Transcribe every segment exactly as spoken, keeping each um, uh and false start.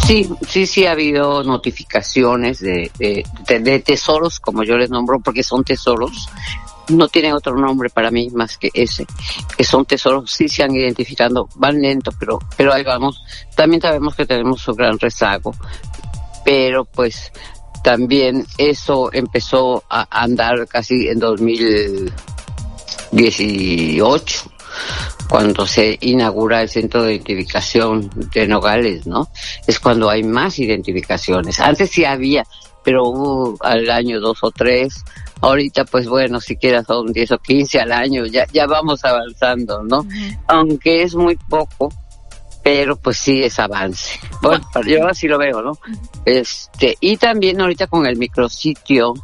Sí, sí, sí ha habido notificaciones de, de, de, de tesoros, como yo les nombro, porque son tesoros. No tienen otro nombre para mí más que ese, que son tesoros. Sí se han identificado, van lento, pero, pero ahí vamos. También sabemos que tenemos un gran rezago, pero pues también eso empezó a andar casi en dos mil dieciocho. Cuando se inaugura el centro de identificación de Nogales, ¿no? Es cuando hay más identificaciones. Antes sí había, pero hubo al año dos o tres. Ahorita, pues bueno, siquiera son diez o quince al año. Ya, ya vamos avanzando, ¿no? Uh-huh. Aunque es muy poco, pero pues sí es avance. Bueno, yo así lo veo, ¿no? Uh-huh. Este, y también ahorita con el micrositio,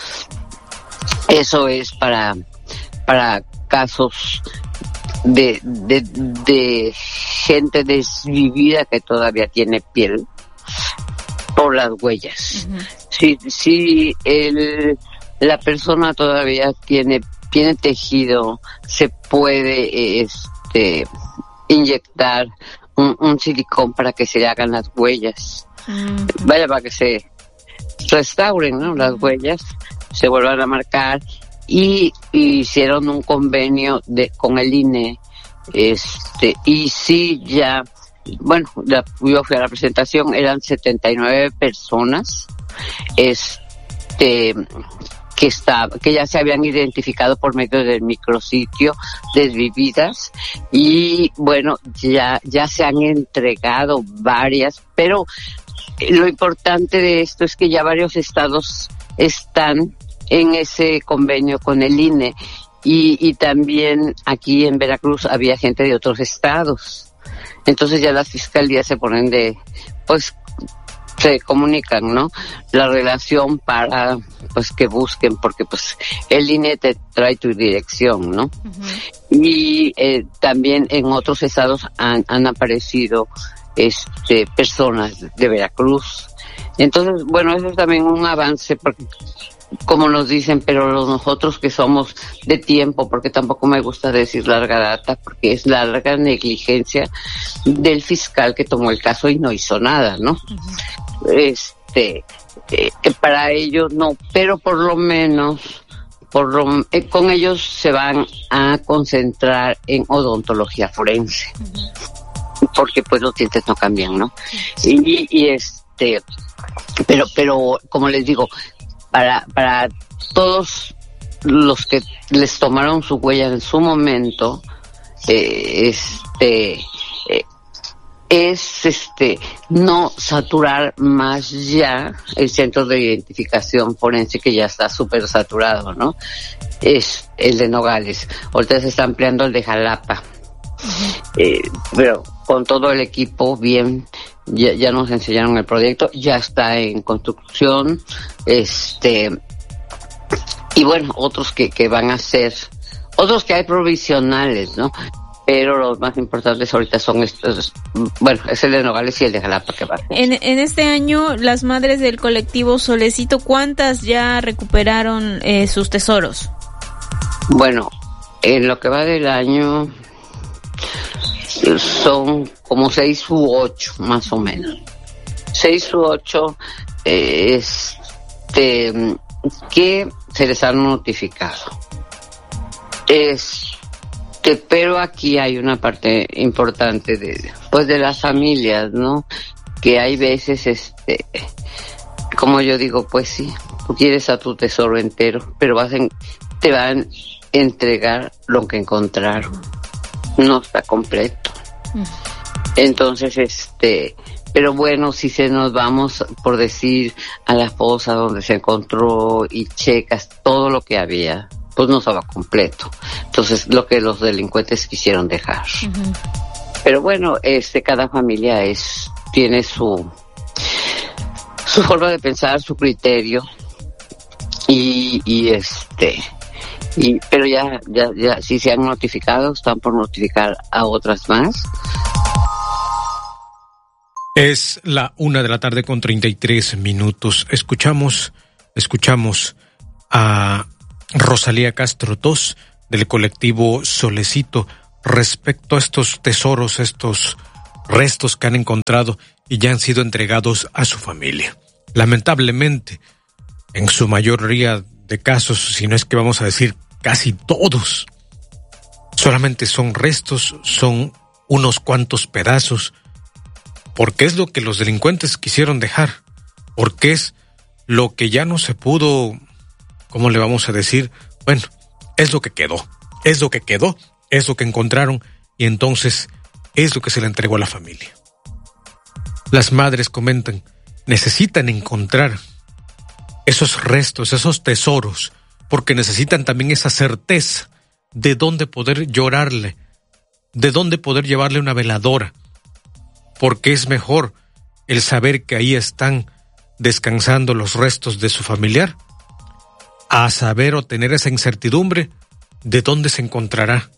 eso es para, para casos de, de, de gente desvivida que todavía tiene piel por las huellas. Uh-huh. Si, si el, la persona todavía tiene, tiene tejido, se puede, este, inyectar un, un silicón para que se hagan las huellas. Uh-huh. Vaya, para que se restauren, ¿no? Las huellas, se vuelvan a marcar. Y, y hicieron un convenio de con el I N E, este, y sí ya, bueno, la, yo fui a la presentación, eran setenta y nueve personas, este, que está, que ya se habían identificado por medio del micrositio desvividas, y bueno, ya, ya se han entregado varias, pero lo importante de esto es que ya varios estados están en ese convenio con el I N E, y, y también aquí en Veracruz había gente de otros estados. Entonces ya las fiscalías se ponen de, pues, se comunican, ¿no? La relación para, pues, que busquen, porque pues el I N E te trae tu dirección, ¿no? Uh-huh. Y eh, también en otros estados han, han aparecido este personas de Veracruz. Entonces, bueno, eso es también un avance, porque como nos dicen, pero los nosotros que somos de tiempo, porque tampoco me gusta decir larga data, porque es la larga negligencia del fiscal que tomó el caso y no hizo nada, ¿no? Uh-huh. Este, eh, para ellos no, pero por lo menos, por lo, eh, con ellos se van a concentrar en odontología forense, uh-huh. porque pues los dientes no cambian, ¿no? Y, y este, pero, pero, como les digo, para para todos los que les tomaron su huella en su momento, eh, este eh, es este no saturar más ya el centro de identificación forense, que ya está súper saturado, ¿no? Es el de Nogales. Ahorita se está ampliando el de Jalapa, uh-huh. eh, pero con todo el equipo bien. Ya, ya nos enseñaron el proyecto, ya está en construcción, este, y bueno, otros que, que van a ser, otros que hay provisionales, ¿no? Pero los más importantes ahorita son estos, bueno, es el de Nogales y el de Jalapa que van. En, en este año, las madres del colectivo Solecito, ¿cuántas ya recuperaron eh, sus tesoros? Bueno, en lo que va del año, son como seis u ocho, más o menos. Seis u ocho, eh, este, que se les han notificado. Este, pero aquí hay una parte importante de, pues, de las familias, ¿no? Que hay veces, este, como yo digo, pues sí, tú quieres a tu tesoro entero, pero vas en, te van a entregar lo que encontraron. No está completo. Entonces, este, pero bueno, si se nos vamos, por decir, a la fosa donde se encontró y checas todo lo que había, pues no estaba completo. Entonces, lo que los delincuentes quisieron dejar. Uh-huh. Pero bueno, este, cada familia es, tiene su, su forma de pensar, su criterio, y, y este, y, pero ya, ya, ya, si se han notificado, están por notificar a otras más. Es la una de la tarde con treinta y tres minutos. Escuchamos, escuchamos a Rosalía Castro Tos del colectivo Solecito respecto a estos tesoros, estos restos que han encontrado y ya han sido entregados a su familia. Lamentablemente, en su mayoría de casos, si no es que vamos a decir casi todos, solamente son restos, son unos cuantos pedazos, porque es lo que los delincuentes quisieron dejar, porque es lo que ya no se pudo, ¿cómo le vamos a decir? Bueno, es lo que quedó, es lo que quedó, es lo que encontraron, y entonces es lo que se le entregó a la familia. Las madres comentan, necesitan encontrar esos restos, esos tesoros, porque necesitan también esa certeza de dónde poder llorarle, de dónde poder llevarle una veladora, porque es mejor el saber que ahí están descansando los restos de su familiar, a saber o tener esa incertidumbre de dónde se encontrará.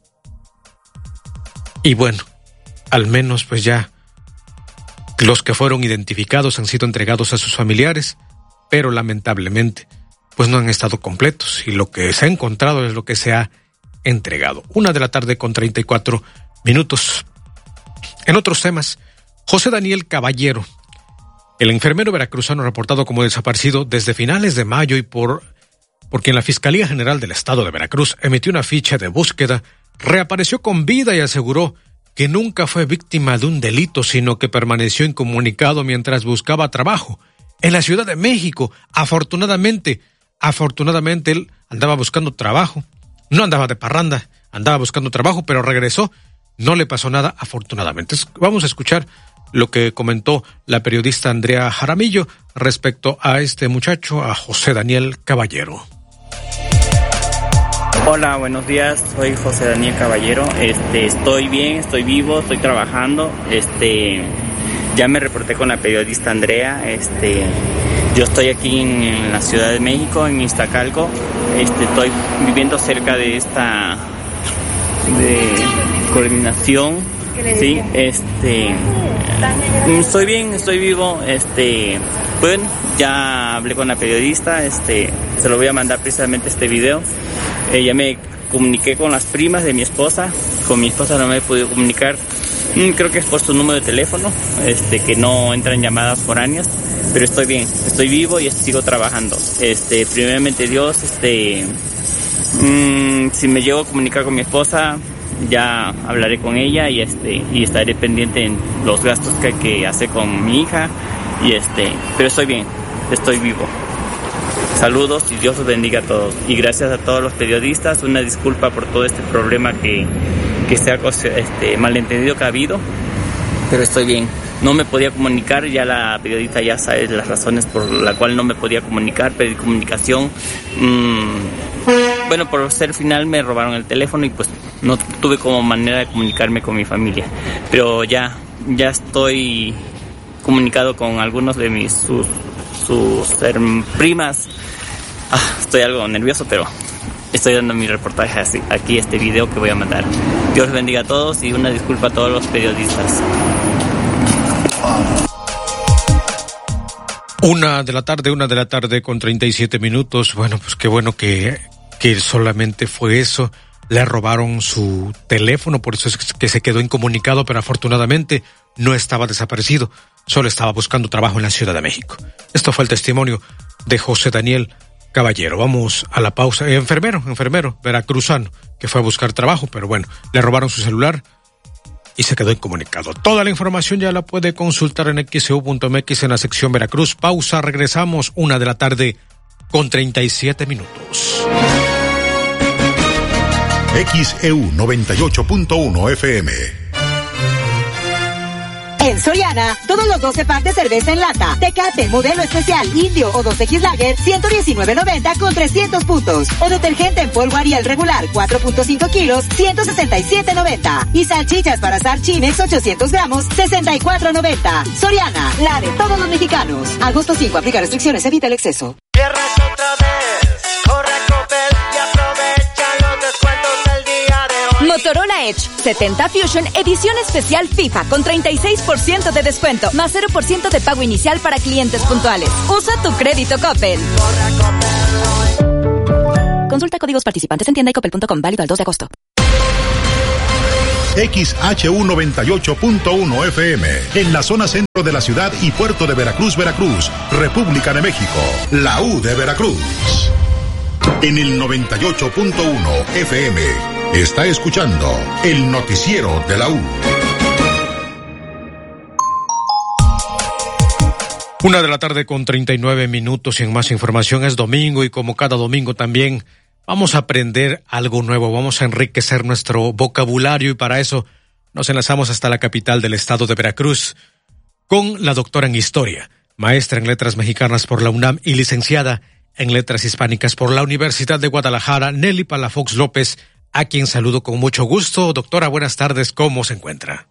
Y bueno, al menos pues ya los que fueron identificados han sido entregados a sus familiares, pero lamentablemente pues no han estado completos y lo que se ha encontrado es lo que se ha entregado. Una de la tarde con treinta y cuatro minutos. En otros temas, José Daniel Caballero, el enfermero veracruzano reportado como desaparecido desde finales de mayo y por, por quien la Fiscalía General del Estado de Veracruz emitió una ficha de búsqueda, reapareció con vida y aseguró que nunca fue víctima de un delito, sino que permaneció incomunicado mientras buscaba trabajo en la Ciudad de México. Afortunadamente, afortunadamente él andaba buscando trabajo, no andaba de parranda, andaba buscando trabajo, pero regresó, no le pasó nada afortunadamente. Vamos a escuchar lo que comentó la periodista Andrea Jaramillo respecto a este muchacho, a José Daniel Caballero. Hola, buenos días, soy José Daniel Caballero, este, estoy bien, estoy vivo, estoy trabajando, este, ya me reporté con la periodista Andrea, este, yo estoy aquí en, en la Ciudad de México, en Iztacalco, este, estoy viviendo cerca de esta, de coordinación, sí, este, estoy bien, estoy vivo, este, bueno, ya hablé con la periodista, este, se lo voy a mandar precisamente este video. Eh, ya me comuniqué con las primas de mi esposa, con mi esposa no me he podido comunicar, mm, creo que es por su número de teléfono, este, que no entran llamadas foráneas, pero estoy bien, estoy vivo y sigo trabajando. Este, primeramente Dios, este, mmm, si me llego a comunicar con mi esposa, ya hablaré con ella y este, y estaré pendiente en los gastos que hay que hacer con mi hija, y este, pero estoy bien, estoy vivo. Saludos y Dios los bendiga a todos. Y gracias a todos los periodistas. Una disculpa por todo este problema que, que se ha este, malentendido que ha habido. Pero estoy bien. No me podía comunicar. Ya la periodista ya sabe las razones por las cuales no me podía comunicar. Pedí comunicación. Mmm, bueno, por ser final me robaron el teléfono y pues no tuve como manera de comunicarme con mi familia. Pero ya, ya estoy comunicado con algunos de mis sus, sus eh, primas. Ah, estoy algo nervioso, pero estoy dando mi reportaje así, aquí, este video que voy a mandar. Dios les bendiga a todos y una disculpa a todos los periodistas. Una de la tarde, una de la tarde con treinta y siete minutos. Bueno, pues qué bueno que, que solamente fue eso. Le robaron su teléfono, por eso es que se quedó incomunicado, pero afortunadamente no estaba desaparecido, solo estaba buscando trabajo en la Ciudad de México. Esto fue el testimonio de José Daniel Caballero. Vamos a la pausa. Eh, enfermero, enfermero, veracruzano, que fue a buscar trabajo, pero bueno, le robaron su celular y se quedó incomunicado. Toda la información ya la puede consultar en equis e u punto eme equis en la sección Veracruz. Pausa, regresamos, una de la tarde con treinta y siete minutos. X E U noventa y ocho punto uno F M. En Soriana, todos los doce packs de cerveza en lata, Tecate, modelo especial, Indio o dos equis Lager, ciento diecinueve noventa con trescientos puntos. O detergente en polvo Ariel regular, cuatro punto cinco kilos, ciento sesenta y siete noventa. Y salchichas para asar Chimex, ochocientos gramos, sesenta y cuatro noventa. Soriana, la de todos los mexicanos. Agosto cinco, aplica restricciones, evita el exceso. Cierras otra vez, corre a Coppel y aprovecha los descuentos del día de hoy. Motorola Edge setenta Fusion edición especial FIFA con treinta y seis por ciento de descuento, más cero por ciento de pago inicial para clientes puntuales. Usa tu crédito Coppel. Consulta códigos participantes en tienda y coppel punto com, válido al dos de agosto. X H U noventa y ocho punto uno F M, en la zona centro de la ciudad y puerto de Veracruz, Veracruz, República de México, la U de Veracruz. En el noventa y ocho punto uno F M, está escuchando el noticiero de la U. Una de la tarde con treinta y nueve minutos y en más información. Es domingo y como cada domingo también vamos a aprender algo nuevo, vamos a enriquecer nuestro vocabulario y para eso nos enlazamos hasta la capital del estado de Veracruz con la doctora en Historia, maestra en Letras Mexicanas por la UNAM y licenciada en Letras Hispánicas por la Universidad de Guadalajara, Nelly Palafox López, a quien saludo con mucho gusto. Doctora, buenas tardes, ¿cómo se encuentra?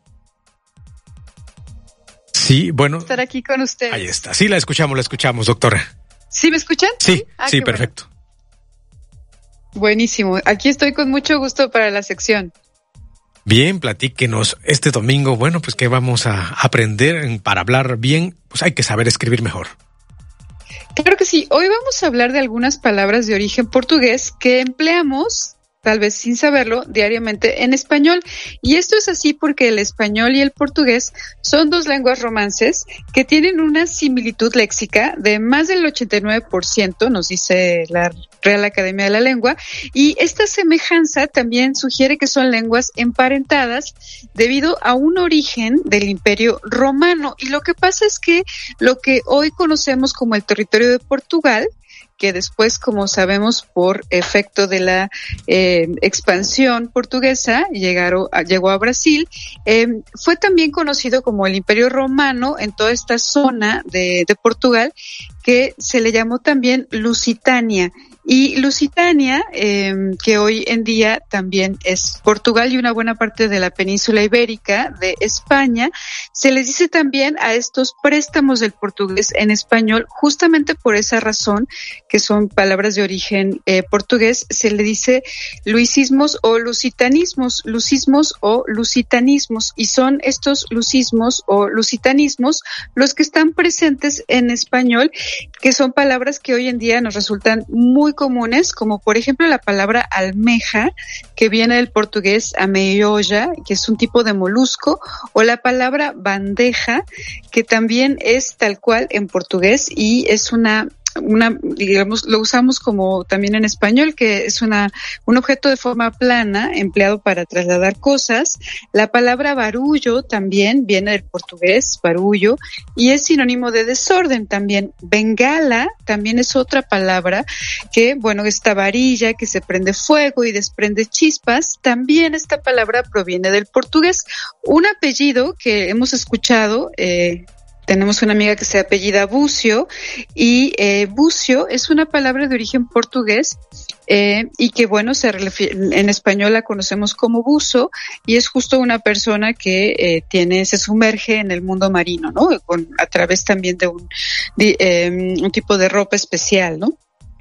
Sí, bueno. Estar aquí con ustedes. Ahí está. Sí, la escuchamos, la escuchamos, doctora. ¿Sí me escuchan? Sí, ah, sí, perfecto. Bueno. Buenísimo. Aquí estoy con mucho gusto para la sección. Bien, platíquenos este domingo. Bueno, pues que vamos a aprender para hablar bien, pues hay que saber escribir mejor. Claro que sí. Hoy vamos a hablar de algunas palabras de origen portugués que empleamos, tal vez sin saberlo, diariamente en español. Y esto es así porque el español y el portugués son dos lenguas romances que tienen una similitud léxica de más del ochenta y nueve por ciento, nos dice la Real Academia de la Lengua, y esta semejanza también sugiere que son lenguas emparentadas debido a un origen del Imperio Romano. Y lo que pasa es que lo que hoy conocemos como el territorio de Portugal, que después, como sabemos, por efecto de la eh, expansión portuguesa, llegaron, llegó a Brasil, eh, fue también conocido como el Imperio Romano en toda esta zona de, de Portugal, que se le llamó también Lusitania. Y Lusitania, eh, que hoy en día también es Portugal y una buena parte de la península ibérica de España, se les dice también a estos préstamos del portugués en español, justamente por esa razón, que son palabras de origen eh, portugués, se le dice luisismos o lusitanismos, lucismos o lusitanismos, y son estos lucismos o lusitanismos los que están presentes en español, que son palabras que hoy en día nos resultan muy comunes, como por ejemplo la palabra almeja, que viene del portugués ameiolla, que es un tipo de molusco, o la palabra bandeja, que también es tal cual en portugués y es una una, digamos, lo usamos como también en español, que es una un objeto de forma plana empleado para trasladar cosas. La palabra barullo también viene del portugués, barullo, y es sinónimo de desorden también. Bengala también es otra palabra que, bueno, esta varilla que se prende fuego y desprende chispas, también esta palabra proviene del portugués. Un apellido que hemos escuchado, eh, tenemos una amiga que se apellida Bucio, y eh, Bucio es una palabra de origen portugués eh, y que, bueno, se refiere, en español la conocemos como buzo, y es justo una persona que eh, tiene se sumerge en el mundo marino, ¿no? Con, a través también de un, de, eh, un tipo de ropa especial, ¿no?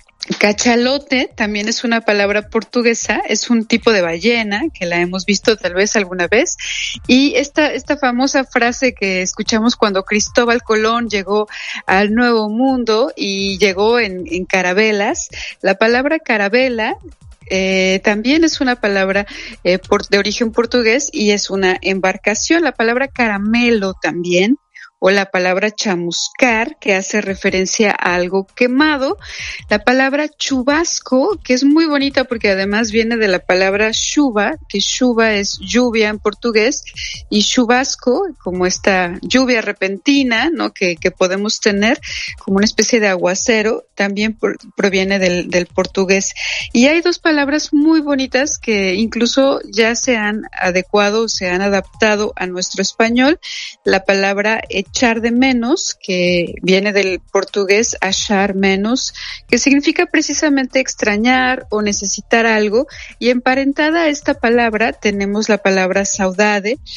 Cachalote también es una palabra portuguesa, es un tipo de ballena que la hemos visto tal vez alguna vez, y esta esta famosa frase que escuchamos cuando Cristóbal Colón llegó al Nuevo Mundo y llegó en, en carabelas, la palabra carabela Eh, también es una palabra eh, por, de origen portugués y es una embarcación. La palabra caramelo también, o la palabra chamuscar, que hace referencia a algo quemado. La palabra chubasco, que es muy bonita porque además viene de la palabra chuva, que chuva es lluvia en portugués, y chubasco, como esta lluvia repentina, ¿no? Que, que podemos tener como una especie de aguacero, también por, proviene del, del portugués. Y hay dos palabras muy bonitas que incluso ya se han adecuado, se han adaptado a nuestro español. La palabra echar de menos, que viene del portugués achar menos, que significa precisamente extrañar o necesitar algo, y emparentada a esta palabra tenemos la palabra saudade,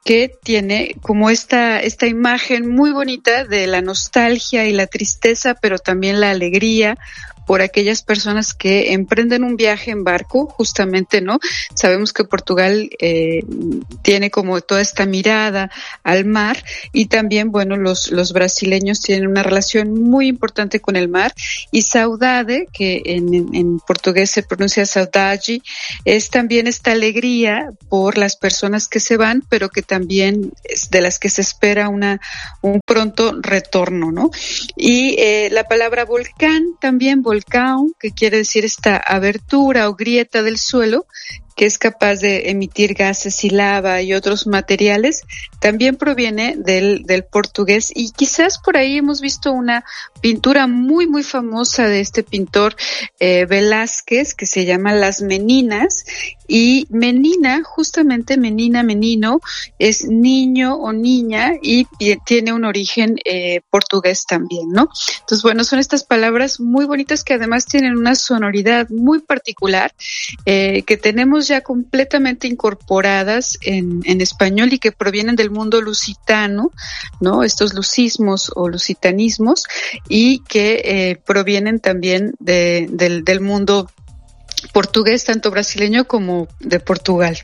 que tiene como esta, esta imagen muy bonita de la nostalgia y la tristeza, pero también la alegría por aquellas personas que emprenden un viaje en barco, justamente, ¿no? Sabemos que Portugal eh, tiene como toda esta mirada al mar, y también, bueno, los, los brasileños tienen una relación muy importante con el mar, y saudade, que en, en, en portugués se pronuncia saudade, es también esta alegría por las personas que se van, pero que también es de las que se espera una un pronto retorno, ¿no? Y eh, la palabra volcán también, volcán, que quiere decir esta abertura o grieta del suelo, que es capaz de emitir gases y lava y otros materiales, también proviene del, del portugués, y quizás por ahí hemos visto una pintura muy muy famosa de este pintor eh, Velázquez, que se llama Las Meninas, y menina, justamente menina, menino, es niño o niña, y tiene un origen eh, portugués también, ¿no? Entonces, bueno, son estas palabras muy bonitas que además tienen una sonoridad muy particular, eh, que tenemos ya completamente incorporadas en, en español, y que provienen del mundo lusitano, ¿no? Estos lucismos o lusitanismos, y que eh, provienen también de, del, del mundo portugués, tanto brasileño como de Portugal.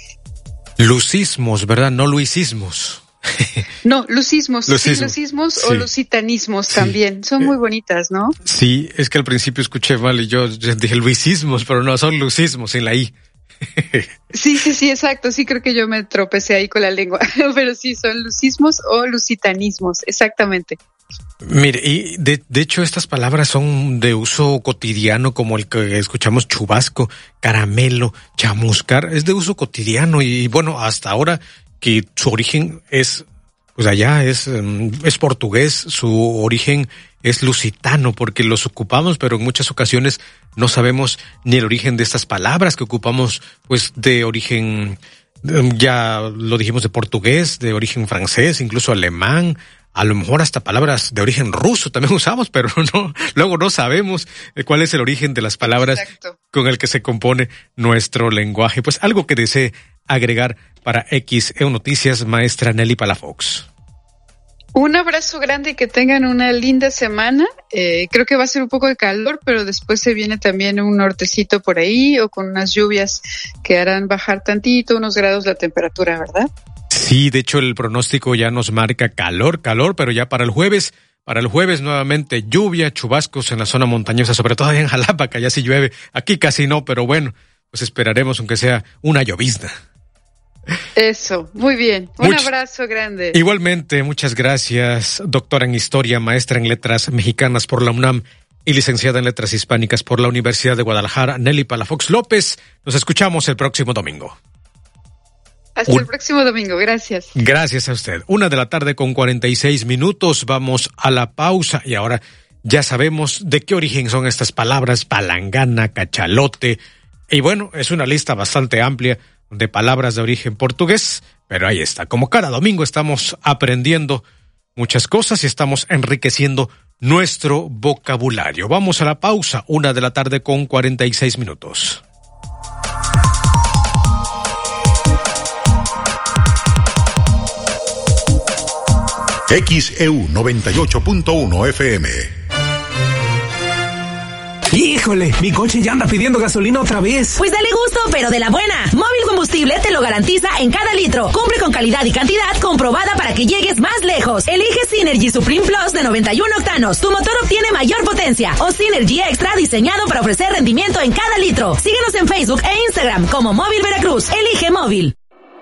Lucismos, ¿verdad? No luisismos. No, lucismos, lucismos, sí, lucismos sí. O lusitanismos Sí. también, son muy bonitas, ¿no? Sí, es que al principio escuché mal y yo dije luisismos, pero no, son lucismos, sin la I. Sí, sí, sí, exacto, sí, creo que yo me tropecé ahí con la lengua, pero sí, son lucismos o lusitanismos, exactamente. Mire, y de, de hecho estas palabras son de uso cotidiano, como el que escuchamos: chubasco, caramelo, chamuscar, es de uso cotidiano, y bueno, hasta ahora que su origen es, pues allá es, es portugués, su origen es lusitano, porque los ocupamos, pero en muchas ocasiones no sabemos ni el origen de estas palabras que ocupamos, pues de origen, ya lo dijimos, de portugués, de origen francés, incluso alemán, a lo mejor hasta palabras de origen ruso también usamos, pero no, luego no sabemos cuál es el origen de las palabras Exacto. con el que se compone nuestro lenguaje. Pues algo que desee agregar para X E U Noticias, maestra Nelly Palafox. Un abrazo grande y que tengan una linda semana. Eh, creo que va a ser un poco de calor, pero después se viene también un nortecito por ahí, o con unas lluvias que harán bajar tantito, unos grados la temperatura, ¿verdad? Sí, de hecho el pronóstico ya nos marca calor, calor, pero ya para el jueves, para el jueves nuevamente lluvia, chubascos en la zona montañosa, sobre todo en Jalapa, que allá sí llueve, aquí casi no, pero bueno, pues esperaremos aunque sea una llovizna. Eso, muy bien. Un Much- abrazo grande. Igualmente, muchas gracias, doctora en Historia, maestra en Letras Mexicanas por la UNAM y licenciada en Letras Hispánicas por la Universidad de Guadalajara, Nelly Palafox López. Nos escuchamos el próximo domingo. Hasta Un... el próximo domingo, gracias. Gracias a usted. Una de la tarde con cuarenta y seis minutos, vamos a la pausa y ahora ya sabemos de qué origen son estas palabras: palangana, cachalote, y bueno, es una lista bastante amplia de palabras de origen portugués, pero ahí está. Como cada domingo estamos aprendiendo muchas cosas y estamos enriqueciendo nuestro vocabulario. Vamos a la pausa, una de la tarde con cuarenta y seis minutos. X E U noventa y ocho punto uno F M. Híjole, mi coche ya anda pidiendo gasolina otra vez. Pues dale gusto, pero de la buena. Móvil Combustible te lo garantiza en cada litro. Cumple con calidad y cantidad comprobada para que llegues más lejos. Elige Synergy Supreme Plus de noventa y uno octanos. Tu motor obtiene mayor potencia. O Synergy Extra, diseñado para ofrecer rendimiento en cada litro. Síguenos en Facebook e Instagram como Móvil Veracruz. Elige Móvil.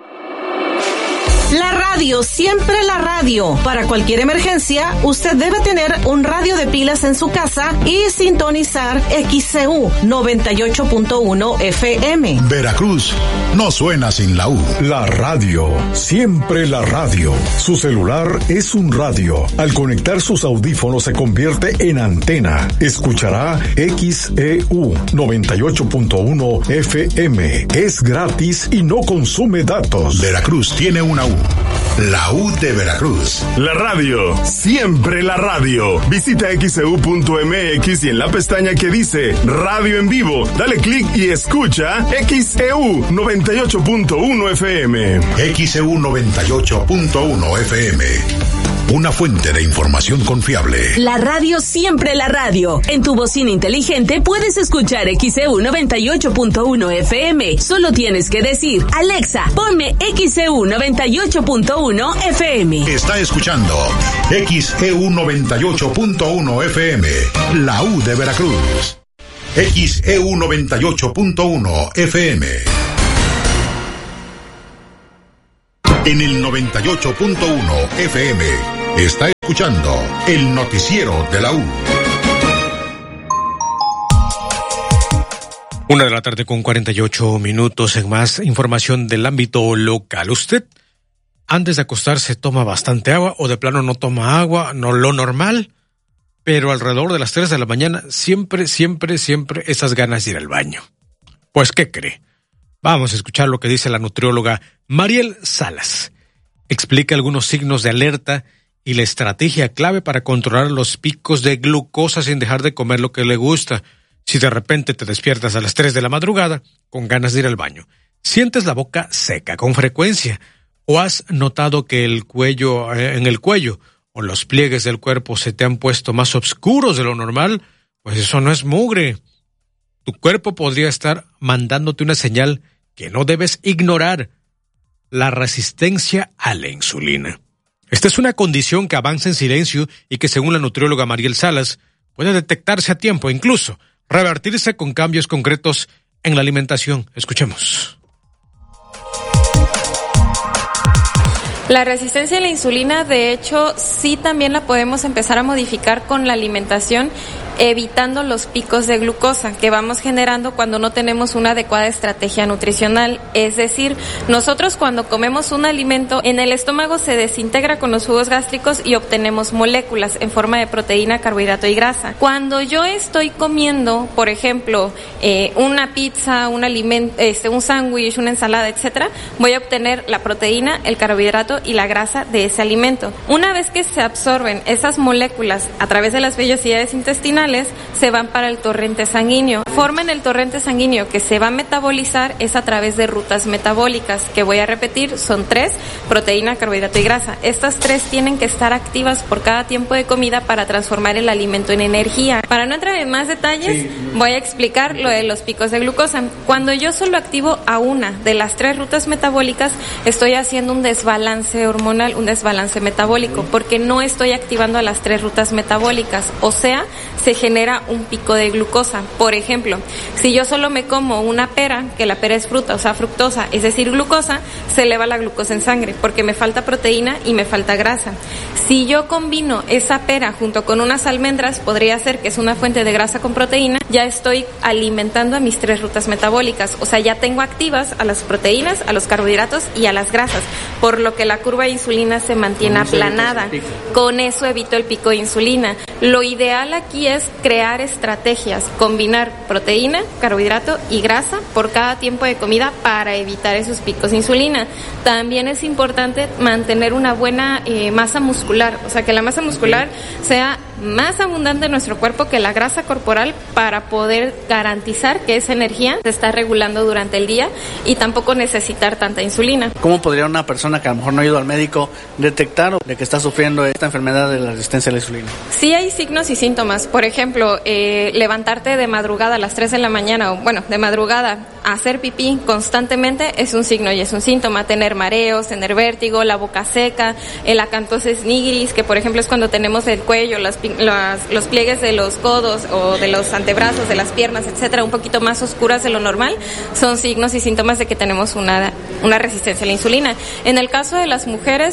La radio, siempre la radio. Para cualquier emergencia, usted debe tener un radio de pilas en su casa y sintonizar X E U noventa y ocho punto uno F M. Veracruz no suena sin la U. La radio, siempre la radio. Su celular es un radio. Al conectar sus audífonos se convierte en antena. Escuchará X E U noventa y ocho punto uno F M. Es gratis y no consume datos. Veracruz tiene una U. La U de Veracruz. La radio, siempre la radio. Visita X E U punto M X y en la pestaña que dice Radio en Vivo, dale clic y escucha X E U noventa y ocho punto uno F M. X E U noventa y ocho punto uno F M. Una fuente de información confiable. La radio, siempre la radio. En tu bocina inteligente puedes escuchar X E U noventa y ocho punto uno F M. Solo tienes que decir, Alexa, ponme X E U noventa y ocho punto uno F M. Está escuchando X E U noventa y ocho punto uno F M. La U de Veracruz. X E U noventa y ocho punto uno F M. En el noventa y ocho punto uno F M está escuchando el noticiero de la U. Una de la tarde con cuarenta y ocho minutos. En más información del ámbito local. ¿Usted antes de acostarse toma bastante agua o de plano no toma agua? No, lo normal, pero alrededor de las tres de la mañana siempre, siempre, siempre esas ganas de ir al baño. Pues, ¿qué cree? Vamos a escuchar lo que dice la nutrióloga Mariel Salas. Explica algunos signos de alerta y la estrategia clave para controlar los picos de glucosa sin dejar de comer lo que le gusta. Si de repente te despiertas a las tres de la madrugada con ganas de ir al baño, sientes la boca seca con frecuencia, o has notado que el cuello, eh, en el cuello o los pliegues del cuerpo se te han puesto más oscuros de lo normal, pues eso no es mugre. Tu cuerpo podría estar mandándote una señal que no debes ignorar: la resistencia a la insulina. Esta es una condición que avanza en silencio y que, según la nutrióloga Mariel Salas, puede detectarse a tiempo e incluso revertirse con cambios concretos en la alimentación. Escuchemos. La resistencia a la insulina, de hecho, sí también la podemos empezar a modificar con la alimentación, evitando los picos de glucosa que vamos generando cuando no tenemos una adecuada estrategia nutricional. Es decir, nosotros cuando comemos un alimento, en el estómago se desintegra con los jugos gástricos y obtenemos moléculas en forma de proteína, carbohidrato y grasa. Cuando yo estoy comiendo, por ejemplo, eh, una pizza, un alimento, este, un sándwich, una ensalada, etcétera, voy a obtener la proteína, el carbohidrato y la grasa de ese alimento. Una vez que se absorben esas moléculas a través de las vellosidades intestinales, se van para el torrente sanguíneo. Forman el torrente sanguíneo que se va a metabolizar es a través de rutas metabólicas, que voy a repetir, son tres: proteína, carbohidrato y grasa. Estas tres tienen que estar activas por cada tiempo de comida para transformar el alimento en energía. Para no entrar en más detalles, sí, voy a explicar lo de los picos de glucosa. Cuando yo solo activo a una de las tres rutas metabólicas, estoy haciendo un desbalance hormonal, un desbalance metabólico, porque no estoy activando a las tres rutas metabólicas, o sea, se genera un pico de glucosa. Por ejemplo, si yo solo me como una pera, que la pera es fruta, o sea, fructosa, es decir, glucosa, se eleva la glucosa en sangre, porque me falta proteína y me falta grasa. Si yo combino esa pera junto con unas almendras, podría ser que es una fuente de grasa con proteína, ya estoy alimentando a mis tres rutas metabólicas, o sea, ya tengo activas a las proteínas, a los carbohidratos y a las grasas, por lo que la curva de insulina se mantiene aplanada. Con eso evito el pico de insulina. Lo ideal aquí es crear estrategias, combinar proteína, carbohidrato y grasa por cada tiempo de comida para evitar esos picos de insulina. También es importante mantener una buena eh, masa muscular, o sea, que la masa muscular sea más abundante en nuestro cuerpo que la grasa corporal, para poder garantizar que esa energía se está regulando durante el día y tampoco necesitar tanta insulina. ¿Cómo podría una persona que a lo mejor no ha ido al médico detectar de que está sufriendo esta enfermedad de la resistencia a la insulina? Sí hay signos y síntomas. Por ejemplo, eh, levantarte de madrugada a las tres de la mañana, o bueno, de madrugada a hacer pipí constantemente es un signo y es un síntoma. Tener mareos, tener vértigo, la boca seca, el acantosis nigiris, que por ejemplo es cuando tenemos el cuello, las Las, los pliegues de los codos o de los antebrazos, de las piernas, etcétera, un poquito más oscuras de lo normal, son signos y síntomas de que tenemos una, una resistencia a la insulina. En el caso de las mujeres,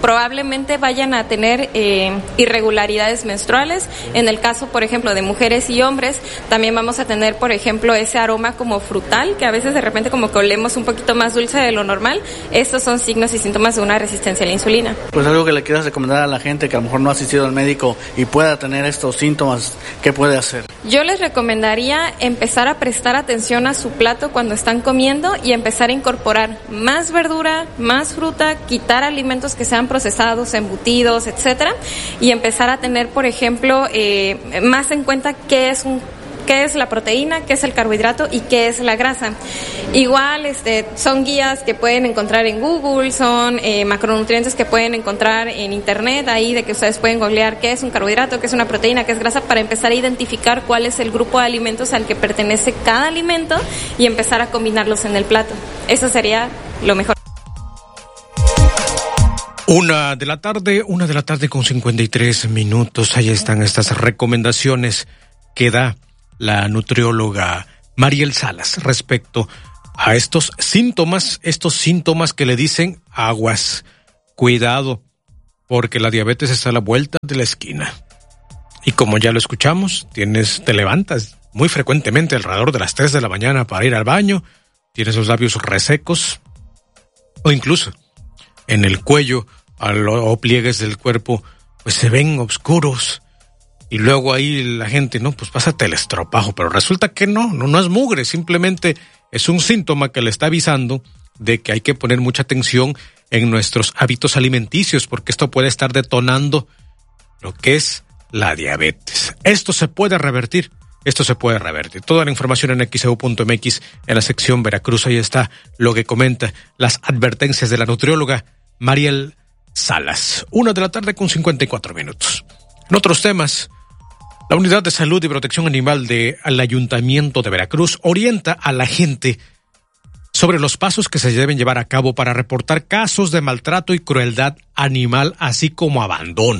probablemente vayan a tener eh, irregularidades menstruales. En el caso, por ejemplo, de mujeres y hombres, también vamos a tener, por ejemplo, ese aroma como frutal, que a veces de repente como que olemos un poquito más dulce de lo normal. Estos son signos y síntomas de una resistencia a la insulina. Pues algo que le quieras recomendar a la gente que a lo mejor no ha asistido al médico y pueda tener estos síntomas, ¿qué puede hacer? Yo les recomendaría empezar a prestar atención a su plato cuando están comiendo y empezar a incorporar más verdura, más fruta, quitar alimentos que sean procesados, embutidos, etcétera, y empezar a tener, por ejemplo, eh, más en cuenta qué es un qué es la proteína, qué es el carbohidrato y qué es la grasa. Igual este, son guías que pueden encontrar en Google, son eh, macronutrientes que pueden encontrar en internet, ahí de que ustedes pueden googlear qué es un carbohidrato, qué es una proteína, qué es grasa, para empezar a identificar cuál es el grupo de alimentos al que pertenece cada alimento y empezar a combinarlos en el plato. Eso sería lo mejor. Una de la tarde, una de la tarde con cincuenta y tres minutos. Ahí están estas recomendaciones que da la nutrióloga Mariel Salas respecto a estos síntomas, estos síntomas que le dicen aguas, cuidado, porque la diabetes está a la vuelta de la esquina. Y como ya lo escuchamos, tienes, te levantas muy frecuentemente alrededor de las tres de la mañana para ir al baño, tienes los labios resecos, o incluso en el cuello o pliegues del cuerpo, pues se ven oscuros. Y luego ahí la gente, no, pues pásate el estropajo, pero resulta que no, no, no es mugre, simplemente es un síntoma que le está avisando de que hay que poner mucha atención en nuestros hábitos alimenticios, porque esto puede estar detonando lo que es la diabetes. Esto se puede revertir, esto se puede revertir. Toda la información en equis e u punto eme equis, en la sección Veracruz, ahí está lo que comenta las advertencias de la nutrióloga Mariel Salas. Una de la tarde con cincuenta y cuatro minutos. En otros temas, la Unidad de Salud y Protección Animal del Ayuntamiento de Veracruz orienta a la gente sobre los pasos que se deben llevar a cabo para reportar casos de maltrato y crueldad animal, así como abandono.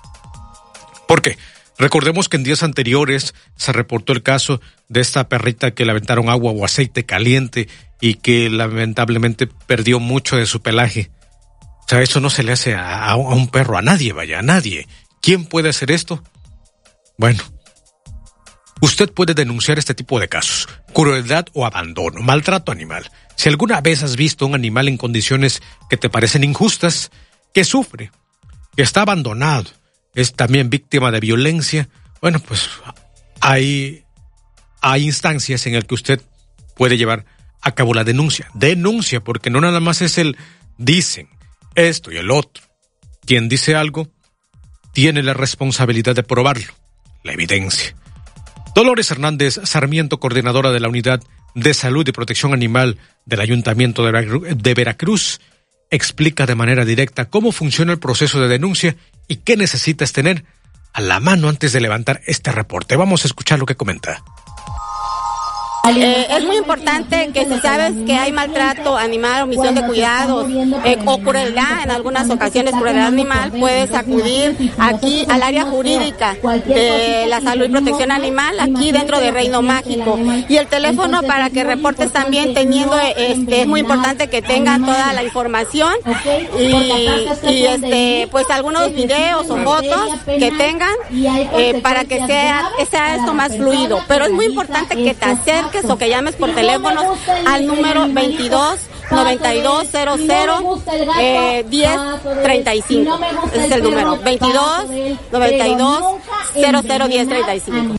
¿Por qué? Recordemos que en días anteriores se reportó el caso de esta perrita que le aventaron agua o aceite caliente y que lamentablemente perdió mucho de su pelaje. O sea, eso no se le hace a, a un perro, a nadie, vaya, a nadie. ¿Quién puede hacer esto? Bueno, usted puede denunciar este tipo de casos: crueldad o abandono, maltrato animal. Si alguna vez has visto un animal en condiciones que te parecen injustas, que sufre, que está abandonado, es también víctima de violencia, bueno, pues hay, hay instancias en las que usted puede llevar a cabo la denuncia. Denuncia, porque no nada más es el dicen esto y el otro. Quien dice algo tiene la responsabilidad de probarlo, la evidencia. Dolores Hernández Sarmiento, coordinadora de la Unidad de Salud y Protección Animal del Ayuntamiento de Veracruz, explica de manera directa cómo funciona el proceso de denuncia y qué necesitas tener a la mano antes de levantar este reporte. Vamos a escuchar lo que comenta. Eh, es muy importante que si sabes que hay maltrato animal, omisión de cuidados eh, o crueldad, en algunas ocasiones crueldad animal, puedes acudir aquí al área jurídica de la salud y protección animal, aquí dentro de Reino Mágico. Y el teléfono para que reportes también teniendo, este, es muy importante que tengan toda la información y, y este, pues algunos videos o fotos que tengan eh, para que sea, que sea esto más fluido. Pero es muy importante que te acerques o que llames por teléfono al número veintidós noventa y dos cero cero diez treinta y cinco. Ese es el número, veintidós noventa y dos cero cero diez treinta y cinco.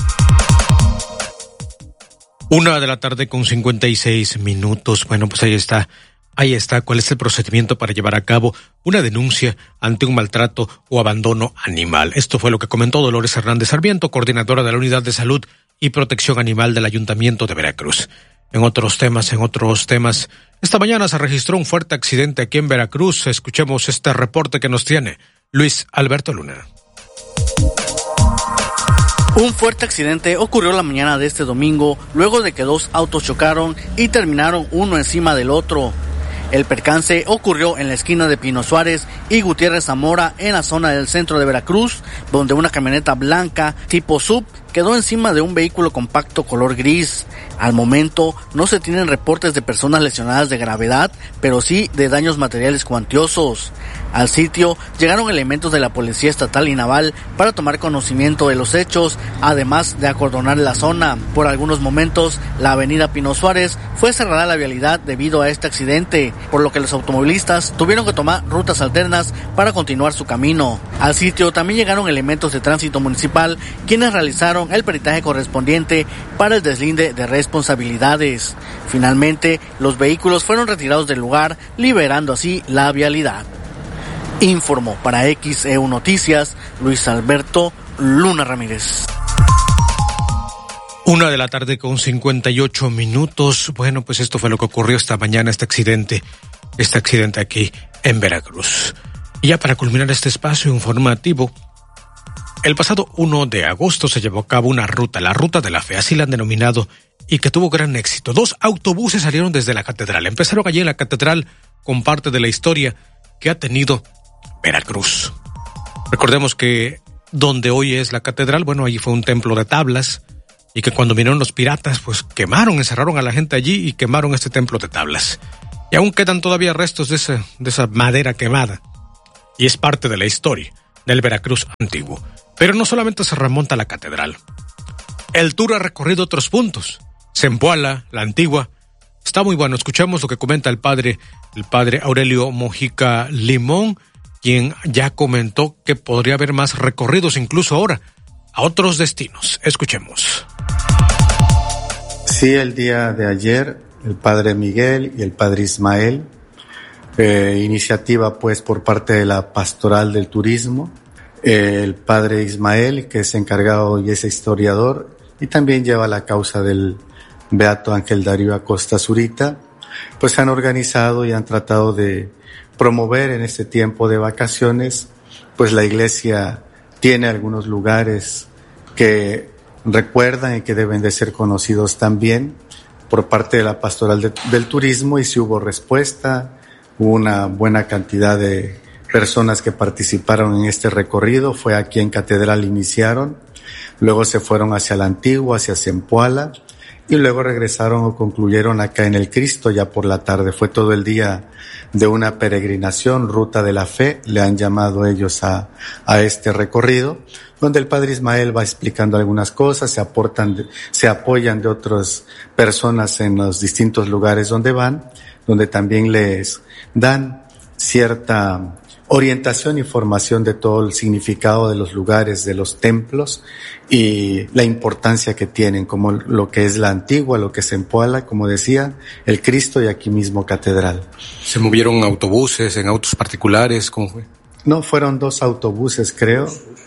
Una de la tarde con cincuenta y seis minutos. Bueno, pues ahí está. Ahí está. ¿Cuál es el procedimiento para llevar a cabo una denuncia ante un maltrato o abandono animal? Esto fue lo que comentó Dolores Hernández Sarmiento, coordinadora de la Unidad de Salud y Protección Animal del Ayuntamiento de Veracruz. En otros temas, en otros temas, esta mañana se registró un fuerte accidente aquí en Veracruz. Escuchemos este reporte que nos tiene Luis Alberto Luna. Un fuerte accidente ocurrió la mañana de este domingo, luego de que dos autos chocaron y terminaron uno encima del otro. El percance ocurrió en la esquina de Pino Suárez y Gutiérrez Zamora, en la zona del centro de Veracruz, donde una camioneta blanca tipo sub quedó encima de un vehículo compacto color gris. Al momento no se tienen reportes de personas lesionadas de gravedad, pero sí de daños materiales cuantiosos. Al sitio llegaron elementos de la Policía Estatal y Naval para tomar conocimiento de los hechos, además de acordonar la zona. Por algunos momentos, la avenida Pino Suárez fue cerrada a la vialidad debido a este accidente, por lo que los automovilistas tuvieron que tomar rutas alternas para continuar su camino. Al sitio también llegaron elementos de tránsito municipal, quienes realizaron el peritaje correspondiente para el deslinde de responsabilidades. Finalmente, los vehículos fueron retirados del lugar, liberando así la vialidad. Informó para X E U Noticias, Luis Alberto Luna Ramírez. Una de la tarde con cincuenta y ocho minutos. Bueno, pues esto fue lo que ocurrió esta mañana, este accidente, este accidente aquí en Veracruz. Y ya para culminar este espacio informativo, el pasado primero de agosto se llevó a cabo una ruta, la Ruta de la Fe, así la han denominado, y que tuvo gran éxito. Dos autobuses salieron desde la catedral. Empezaron allí en la catedral con parte de la historia que ha tenido Veracruz. Recordemos que donde hoy es la catedral, bueno, allí fue un templo de tablas, y que cuando vinieron los piratas, pues quemaron, encerraron a la gente allí y quemaron este templo de tablas. Y aún quedan todavía restos de esa, de esa madera quemada. Y es parte de la historia del Veracruz antiguo. Pero no solamente se remonta a la catedral. El tour ha recorrido otros puntos. Zempoala, la Antigua. Está muy bueno. Escuchamos lo que comenta el padre, el padre Aurelio Mojica Limón, quien ya comentó que podría haber más recorridos incluso ahora a otros destinos. Escuchemos. Sí, el día de ayer el padre Miguel y el padre Ismael, eh, iniciativa pues por parte de la Pastoral del Turismo, eh, el padre Ismael, que es encargado y es historiador y también lleva la causa del Beato Ángel Darío Acosta Zurita, pues han organizado y han tratado de promover en este tiempo de vacaciones, pues la iglesia tiene algunos lugares que recuerdan y que deben de ser conocidos también por parte de la Pastoral de, del Turismo, y si hubo respuesta, hubo una buena cantidad de personas que participaron en este recorrido. Fue aquí en Catedral iniciaron, luego se fueron hacia la Antigua, hacia Zempoala, y luego regresaron o concluyeron acá en el Cristo ya por la tarde. Fue todo el día de una peregrinación, Ruta de la Fe, le han llamado ellos a, a este recorrido, donde el padre Ismael va explicando algunas cosas, se aportan, se apoyan de otras personas en los distintos lugares donde van, donde también les dan cierta orientación y formación de todo el significado de los lugares, de los templos y la importancia que tienen, como lo que es la Antigua, lo que es Zempoala, como decía, el Cristo y aquí mismo Catedral. ¿Se movieron autobuses, en autos particulares? ¿Cómo fue? No, fueron dos autobuses, creo,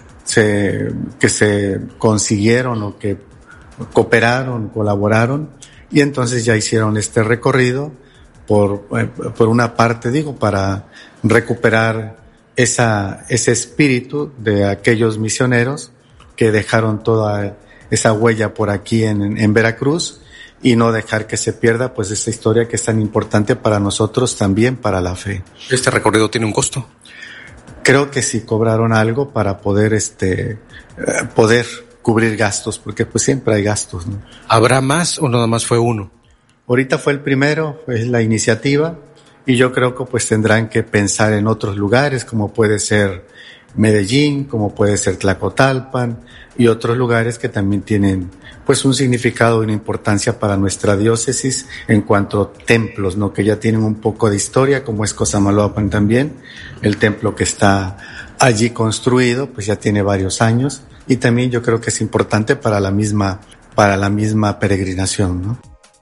se, que se consiguieron o que cooperaron, colaboraron, y entonces ya hicieron este recorrido por, por una parte, digo, para recuperar esa, ese espíritu de aquellos misioneros que dejaron toda esa huella por aquí en, en Veracruz, y no dejar que se pierda pues esta historia que es tan importante para nosotros, también para la fe. ¿Este recorrido tiene un costo? Creo que sí cobraron algo para poder este poder cubrir gastos, porque pues siempre hay gastos, ¿no? ¿Habrá más o nada más fue uno? Ahorita fue el primero, es la iniciativa, y yo creo que pues tendrán que pensar en otros lugares, como puede ser Medellín, como puede ser Tlacotalpan, y otros lugares que también tienen pues un significado y una importancia para nuestra diócesis en cuanto a templos, ¿no? Que ya tienen un poco de historia, como es Cosamaloapan también, el templo que está allí construido, pues ya tiene varios años, y también yo creo que es importante para la misma, para la misma peregrinación, ¿no?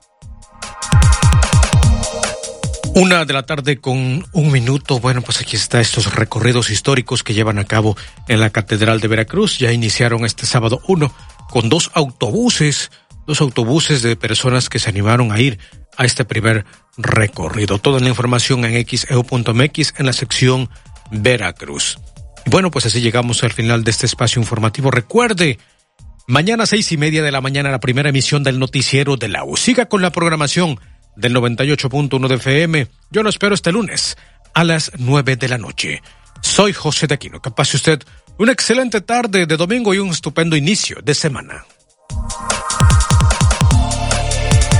Una de la tarde con un minuto. Bueno, pues aquí está estos recorridos históricos que llevan a cabo en la Catedral de Veracruz. Ya iniciaron este sábado uno con dos autobuses, dos autobuses de personas que se animaron a ir a este primer recorrido. Toda la información en x e u punto m x en la sección Veracruz. Y bueno, pues así llegamos al final de este espacio informativo. Recuerde, mañana seis y media de la mañana la primera emisión del noticiero de la U. Siga con la programación del noventa y ocho punto uno de F M. Yo lo espero este lunes a las nueve de la noche. Soy José de Aquino. Que pase usted una excelente tarde de domingo y un estupendo inicio de semana.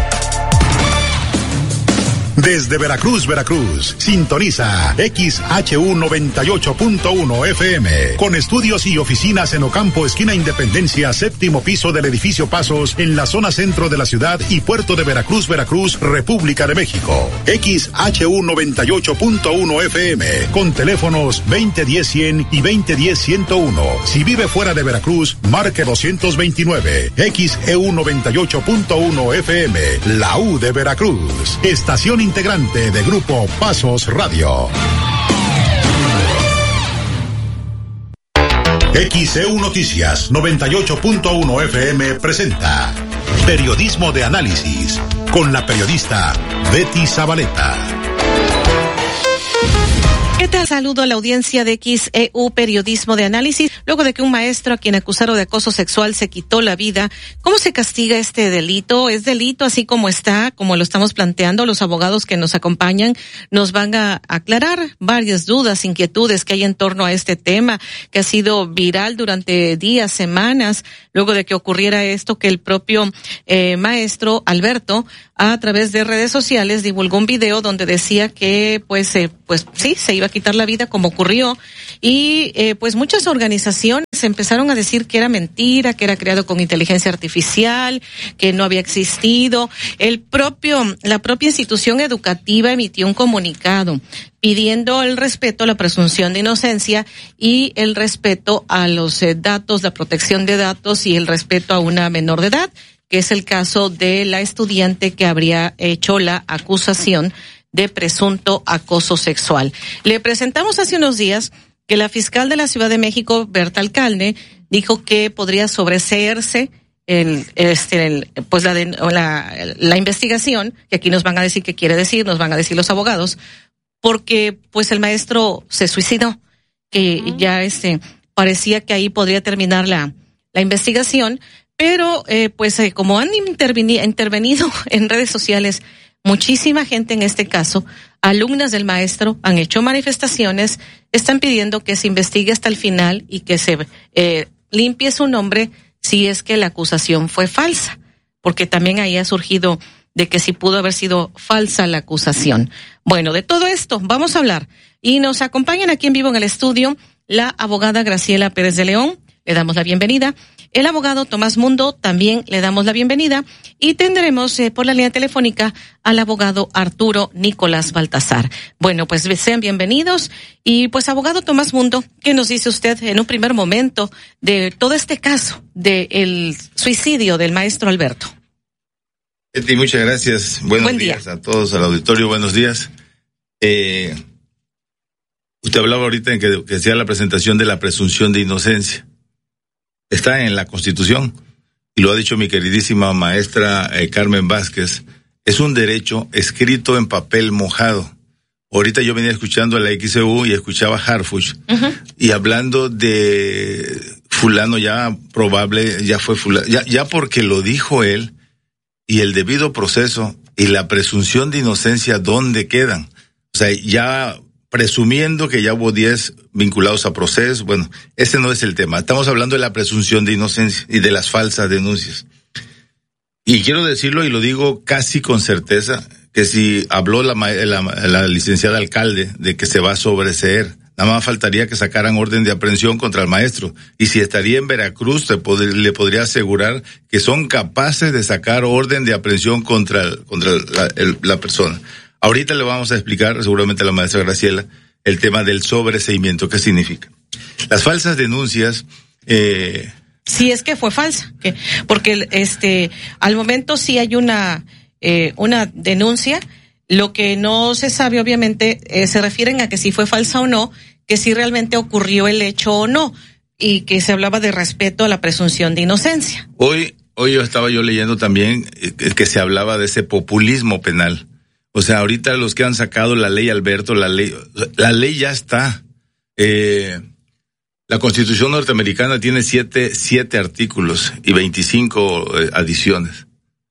Desde Veracruz, Veracruz, sintoniza X H U noventa y ocho punto uno F M, con estudios y oficinas en Ocampo, esquina Independencia, séptimo piso del edificio Pasos, en la zona centro de la ciudad y puerto de Veracruz, Veracruz, República de México. X H U noventa y ocho punto uno F M, con teléfonos veinte diez cien y veinte diez ciento uno. Si vive fuera de Veracruz, marque doscientos veintinueve. X E U noventa y ocho punto uno F M, la U de Veracruz, estación integrante de Grupo Pasos Radio. X E U Noticias noventa y ocho punto uno F M presenta Periodismo de Análisis con la periodista Betty Zabaleta. ¿Qué tal? Saludo a la audiencia de X E U Periodismo de Análisis. Luego de que un maestro a quien acusaron de acoso sexual se quitó la vida, ¿cómo se castiga este delito? ¿Es delito así como está, como lo estamos planteando? Los abogados que nos acompañan nos van a aclarar varias dudas, inquietudes que hay en torno a este tema, que ha sido viral durante días, semanas, luego de que ocurriera esto, que el propio eh, maestro Alberto, a través de redes sociales, divulgó un video donde decía que, pues, eh, pues sí, se iba a quitar la vida como ocurrió, y eh, pues muchas organizaciones empezaron a decir que era mentira, que era creado con inteligencia artificial, que no había existido. El propio, la propia institución educativa emitió un comunicado pidiendo el respeto a la presunción de inocencia y el respeto a los eh, datos, la protección de datos y el respeto a una menor de edad, que es el caso de la estudiante que habría hecho la acusación de presunto acoso sexual. Le presentamos hace unos días que la fiscal de la Ciudad de México, Berta Alcalde, dijo que podría sobreseerse el, este, el, pues la, de, la, la investigación, que aquí nos van a decir qué quiere decir, nos van a decir los abogados, porque pues el maestro se suicidó, que uh-huh. ya este parecía que ahí podría terminar la, la investigación, pero eh, pues eh, como han interveni- intervenido en redes sociales muchísima gente, en este caso, alumnas del maestro, han hecho manifestaciones, están pidiendo que se investigue hasta el final y que se eh, limpie su nombre si es que la acusación fue falsa, porque también ahí ha surgido de que si pudo haber sido falsa la acusación. Bueno, de todo esto vamos a hablar y nos acompañan aquí en vivo en el estudio la abogada Graciela Pérez de León, le damos la bienvenida. El abogado Tomás Mundo, también le damos la bienvenida, y tendremos eh, por la línea telefónica al abogado Arturo Nicolás Baltazar. Bueno, pues sean bienvenidos. Y pues, abogado Tomás Mundo, ¿qué nos dice usted en un primer momento de todo este caso del suicidio del maestro Alberto? Betty, muchas gracias. Buenos Buen días día. A todos, al auditorio, buenos días. Eh, usted hablaba ahorita en que, que hacía la presentación de la presunción de inocencia. Está en la Constitución, y lo ha dicho mi queridísima maestra eh, Carmen Vázquez, es un derecho escrito en papel mojado. Ahorita yo venía escuchando a la X E U y escuchaba a Harfuch, uh-huh. y hablando de fulano ya probable, ya fue fulano, ya, ya porque lo dijo él, y el debido proceso y la presunción de inocencia, ¿dónde quedan? O sea, ya presumiendo que ya hubo diez vinculados a proceso, bueno, ese no es el tema. Estamos hablando de la presunción de inocencia y de las falsas denuncias. Y quiero decirlo, y lo digo casi con certeza, que si habló la, la, la licenciada alcalde de que se va a sobreseer, nada más faltaría que sacaran orden de aprehensión contra el maestro. Y si estaría en Veracruz, te pod- le podría asegurar que son capaces de sacar orden de aprehensión contra, el, contra la, el, la persona. Ahorita le vamos a explicar, seguramente a la maestra Graciela, el tema del sobreseimiento, ¿qué significa? Las falsas denuncias, eh, si es que fue falsa, que, porque este, al momento sí hay una, eh, una denuncia, lo que no se sabe obviamente, eh, se refieren a que si fue falsa o no, que si realmente ocurrió el hecho o no, y que se hablaba de respeto a la presunción de inocencia. Hoy, hoy yo estaba yo leyendo también eh, que se hablaba de ese populismo penal. O sea, ahorita los que han sacado la ley Alberto, la ley, la ley ya está. Eh, la Constitución norteamericana tiene siete, siete artículos y veinticinco eh, adiciones.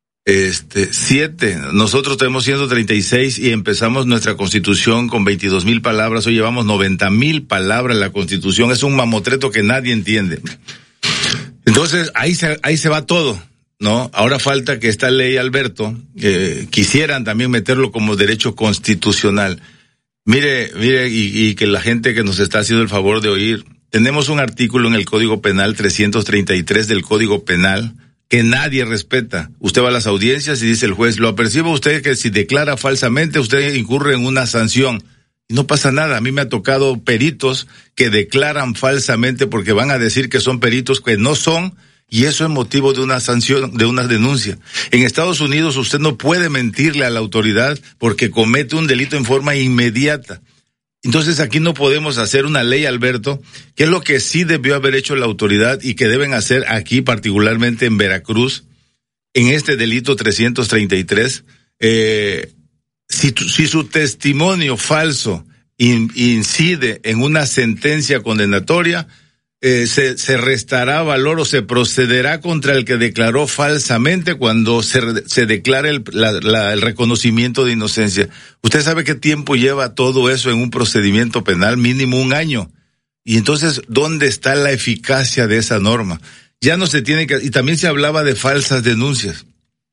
Este, siete. Nosotros tenemos ciento treinta y seis y empezamos nuestra Constitución con veintidós mil palabras. Hoy llevamos noventa mil palabras en la Constitución. Es un mamotreto que nadie entiende. Entonces, ahí se, ahí se va todo. ¿no? Ahora falta que esta ley, Alberto, eh, quisieran también meterlo como derecho constitucional. Mire, mire, y, y que la gente que nos está haciendo el favor de oír, tenemos un artículo en el Código Penal trescientos treinta y tres del Código Penal que nadie respeta. Usted va a las audiencias y dice el juez, lo apercibe usted que si declara falsamente usted incurre en una sanción. Y no pasa nada. A mí me ha tocado peritos que declaran falsamente porque van a decir que son peritos que no son, y eso es motivo de una sanción, de una denuncia. En Estados Unidos usted no puede mentirle a la autoridad porque comete un delito en forma inmediata. Entonces aquí no podemos hacer una ley, Alberto, que es lo que sí debió haber hecho la autoridad y que deben hacer aquí, particularmente en Veracruz, en este delito trescientos treinta y tres. Eh, si, si su testimonio falso in, incide en una sentencia condenatoria, eh, se, se restará valor o se procederá contra el que declaró falsamente cuando se, se declare el, la, la, el reconocimiento de inocencia. Usted sabe qué tiempo lleva todo eso en un procedimiento penal, mínimo un año. Y entonces, ¿dónde está la eficacia de esa norma? Ya no se tiene que, y también se hablaba de falsas denuncias.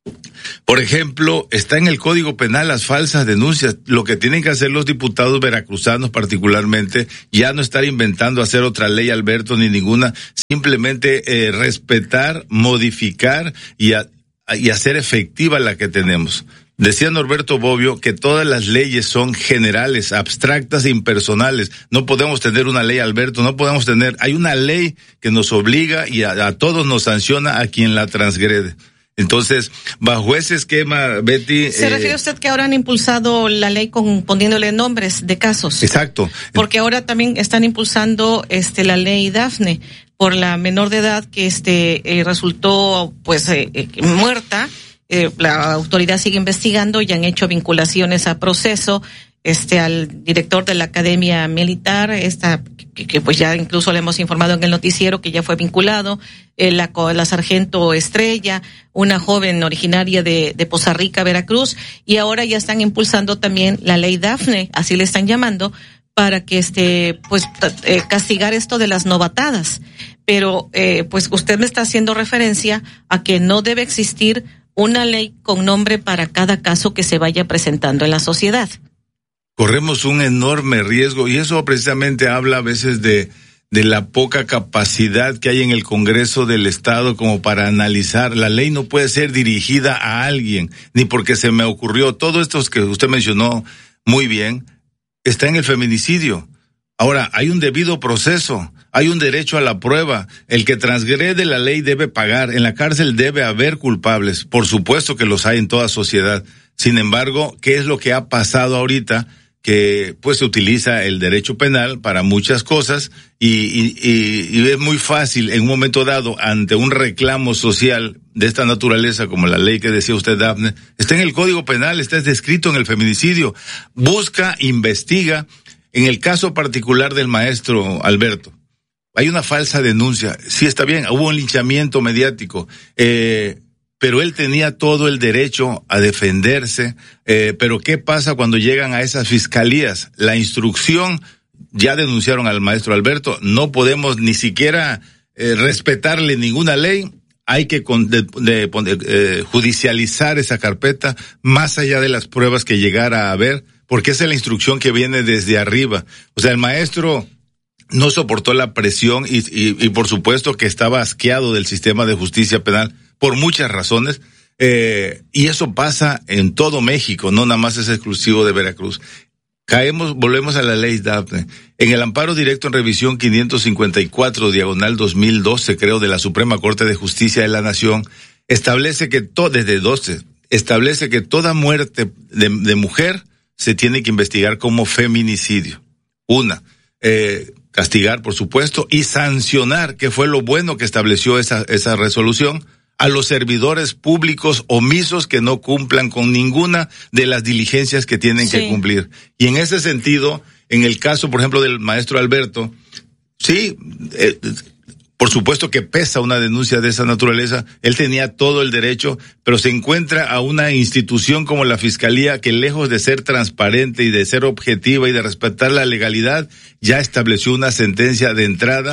Por ejemplo, está en el Código Penal las falsas denuncias. Lo que tienen que hacer los diputados veracruzanos particularmente, ya no estar inventando hacer otra ley, Alberto, ni ninguna, simplemente eh, respetar, modificar y, a, y hacer efectiva la que tenemos. Decía Norberto Bobbio que todas las leyes son generales, abstractas e impersonales. No podemos tener una ley, Alberto, no podemos tener, hay una ley que nos obliga y a, a todos nos sanciona a quien la transgrede. Entonces, bajo ese esquema, Betty... ¿Se eh, refiere usted que ahora han impulsado la ley con poniéndole nombres de casos? Exacto. Porque ahora también están impulsando este la ley Dafne por la menor de edad que este eh, resultó pues eh, eh, muerta. Eh, la autoridad sigue investigando y han hecho vinculaciones a proceso este al director de la Academia Militar, esta que, que pues ya incluso le hemos informado en el noticiero que ya fue vinculado, eh, la, la sargento Estrella, una joven originaria de, de Poza Rica, Veracruz, y ahora ya están impulsando también la ley Dafne, así le están llamando, para que este pues eh, castigar esto de las novatadas. Pero eh, pues usted me está haciendo referencia a que no debe existir una ley con nombre para cada caso que se vaya presentando en la sociedad. Corremos un enorme riesgo y eso precisamente habla a veces de, de la poca capacidad que hay en el Congreso del Estado como para analizar. La ley no puede ser dirigida a alguien, ni porque se me ocurrió. Todo esto que usted mencionó muy bien está en el feminicidio. Ahora, hay un debido proceso, hay un derecho a la prueba. El que transgrede la ley debe pagar. En la cárcel debe haber culpables. Por supuesto que los hay en toda sociedad. Sin embargo, ¿qué es lo que ha pasado ahorita? Que pues se utiliza el derecho penal para muchas cosas y, y, y, y es muy fácil en un momento dado ante un reclamo social de esta naturaleza como la ley que decía usted, Dafne, está en el Código Penal, está descrito en el feminicidio, busca, investiga. En el caso particular del maestro Alberto, hay una falsa denuncia, sí está bien, hubo un linchamiento mediático, eh, pero él tenía todo el derecho a defenderse, eh, pero ¿qué pasa cuando llegan a esas fiscalías? La instrucción, ya denunciaron al maestro Alberto, no podemos ni siquiera eh, respetarle ninguna ley, hay que con, de, de, de, eh, judicializar esa carpeta más allá de las pruebas que llegara a haber, porque esa es la instrucción que viene desde arriba. O sea, el maestro no soportó la presión y, y, y por supuesto que estaba asqueado del sistema de justicia penal, por muchas razones, eh, y eso pasa en todo México, no nada más es exclusivo de Veracruz. Caemos, volvemos a la ley Dafne. En el amparo directo en revisión quinientos cincuenta y cuatro, diagonal dos mil doce, creo, de la Suprema Corte de Justicia de la Nación, establece que todo, desde doce, establece que toda muerte de, de mujer se tiene que investigar como feminicidio. Una, eh, castigar, por supuesto, y sancionar, que fue lo bueno que estableció esa, esa resolución, a los servidores públicos omisos que no cumplan con ninguna de las diligencias que tienen sí. que cumplir. Y en ese sentido, en el caso, por ejemplo, del maestro Alberto, sí, eh, por supuesto que pesa una denuncia de esa naturaleza, él tenía todo el derecho, pero se encuentra a una institución como la Fiscalía que lejos de ser transparente y de ser objetiva y de respetar la legalidad, ya estableció una sentencia de entrada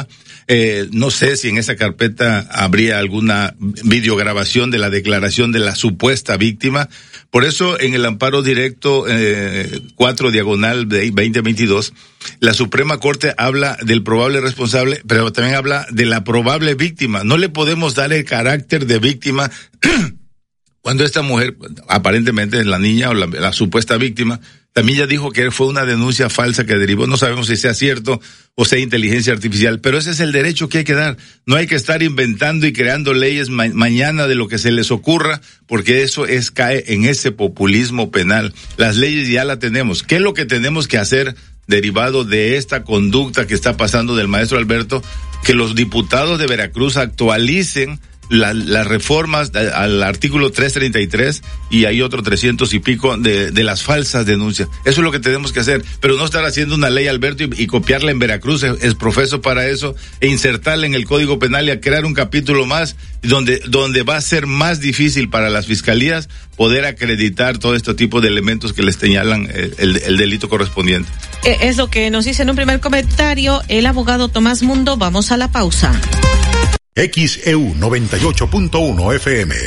Eh, no sé si en esa carpeta habría alguna videograbación de la declaración de la supuesta víctima. Por eso, en el amparo directo eh, cuatro diagonal de veinte veintidós, la Suprema Corte habla del probable responsable, pero también habla de la probable víctima. No le podemos dar el carácter de víctima cuando esta mujer, aparentemente la niña o la, la supuesta víctima, también ya dijo que fue una denuncia falsa que derivó. No sabemos si sea cierto o sea inteligencia artificial, pero ese es el derecho que hay que dar. No hay que estar inventando y creando leyes ma- mañana de lo que se les ocurra, porque eso es cae en ese populismo penal. Las leyes ya las tenemos. ¿Qué es lo que tenemos que hacer derivado de esta conducta que está pasando del maestro Alberto? Que los diputados de Veracruz actualicen La, las reformas al artículo trescientos treinta y tres y hay otro trescientos y pico de, de las falsas denuncias. Eso es lo que tenemos que hacer, pero no estar haciendo una ley, Alberto, y, y copiarla en Veracruz. Es, es profeso para eso, e insertarla en el Código Penal y a crear un capítulo más donde, donde va a ser más difícil para las fiscalías poder acreditar todo este tipo de elementos que les señalan el, el, el delito correspondiente. Es lo que nos dice en un primer comentario el abogado Tomás Mundo. Vamos a la pausa. X E U noventa y ocho punto uno F M.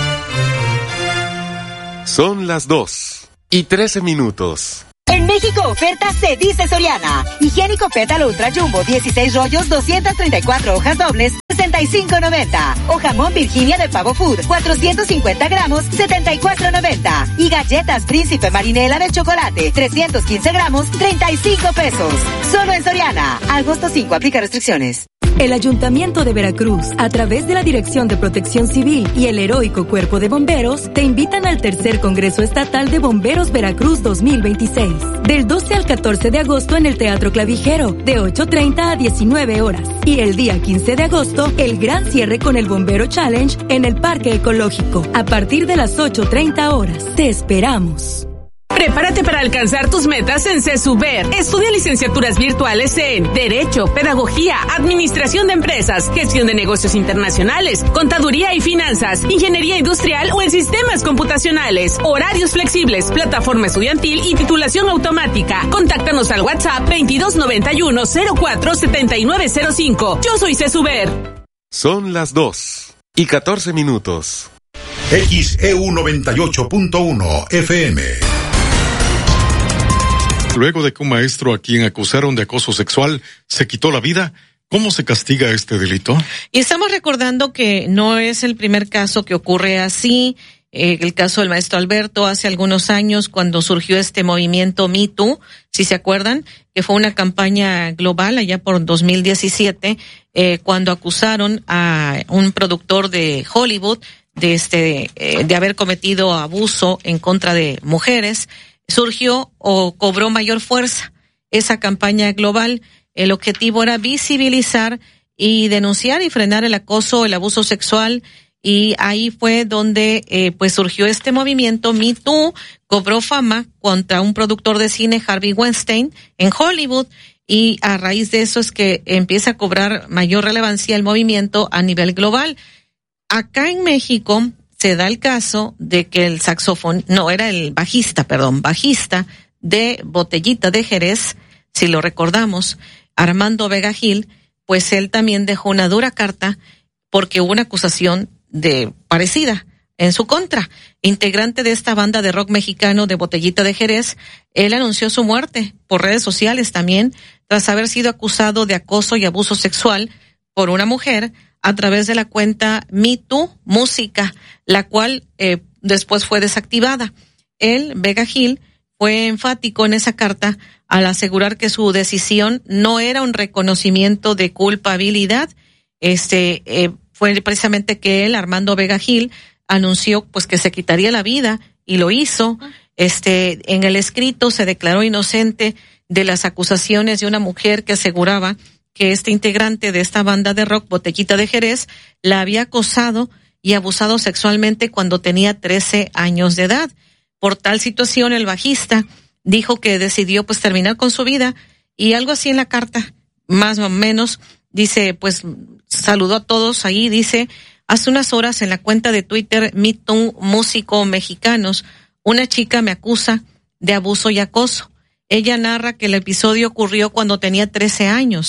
Son las dos y trece minutos. En México, oferta se dice Soriana. Higiénico Pétalo Ultra Jumbo, dieciséis rollos, doscientas treinta y cuatro hojas dobles, sesenta y cinco noventa. O jamón Virginia de Pavo Food, cuatrocientos cincuenta gramos, setenta y cuatro noventa. Y galletas Príncipe Marinela de chocolate, trescientos quince gramos, treinta y cinco pesos. Solo en Soriana. Agosto cinco, aplica restricciones. El Ayuntamiento de Veracruz, a través de la Dirección de Protección Civil y el Heroico Cuerpo de Bomberos, te invitan al tercer Congreso Estatal de Bomberos Veracruz dos mil veintiséis. Del doce al catorce de agosto en el Teatro Clavijero, de ocho treinta a diecinueve horas. Y el día quince de agosto, el gran cierre con el Bombero Challenge en el Parque Ecológico, a partir de las ocho treinta horas. Te esperamos. Prepárate para alcanzar tus metas en CESUBER. Estudia licenciaturas virtuales en Derecho, Pedagogía, Administración de Empresas, Gestión de Negocios Internacionales, Contaduría y Finanzas, Ingeniería Industrial o en Sistemas Computacionales. Horarios flexibles, plataforma estudiantil y titulación automática. Contáctanos al WhatsApp veintidós noventa y uno cero cuatro setenta y nueve cero cinco. Yo soy CESUBER. Son las dos y catorce minutos. X E U noventa y ocho punto uno F M. Luego de que un maestro a quien acusaron de acoso sexual se quitó la vida, ¿cómo se castiga este delito? Y estamos recordando que no es el primer caso que ocurre así. Eh, el caso del maestro Alberto hace algunos años, cuando surgió este movimiento Me Too, si se acuerdan, que fue una campaña global allá por dos mil diecisiete, eh, cuando acusaron a un productor de Hollywood de este eh, de haber cometido abuso en contra de mujeres. Surgió o cobró mayor fuerza esa campaña global. El objetivo era visibilizar y denunciar y frenar el acoso, el abuso sexual, y ahí fue donde eh, pues surgió este movimiento Me Too. Cobró fama contra un productor de cine, Harvey Weinstein, en Hollywood, y a raíz de eso es que empieza a cobrar mayor relevancia el movimiento a nivel global. Acá en México se da el caso de que el saxofón, no, era el bajista, perdón, bajista de Botellita de Jerez, si lo recordamos, Armando Vega Gil, pues él también dejó una dura carta porque hubo una acusación de parecida en su contra. Integrante de esta banda de rock mexicano de Botellita de Jerez, él anunció su muerte por redes sociales también, tras haber sido acusado de acoso y abuso sexual por una mujer a través de la cuenta Me Too Música, la cual eh, después fue desactivada. Él, Vega Gil, fue enfático en esa carta al asegurar que su decisión no era un reconocimiento de culpabilidad. Este eh, fue precisamente que él, Armando Vega Gil, anunció pues que se quitaría la vida y lo hizo. Este, en el escrito se declaró inocente de las acusaciones de una mujer que aseguraba que este integrante de esta banda de rock, Botellita de Jerez, la había acosado y abusado sexualmente cuando tenía trece años de edad. Por tal situación, el bajista dijo que decidió pues terminar con su vida, y algo así en la carta, más o menos, dice, pues saludó a todos ahí, dice, hace unas horas en la cuenta de Twitter Me Too Músico Mexicanos, una chica me acusa de abuso y acoso. Ella narra que el episodio ocurrió cuando tenía trece años.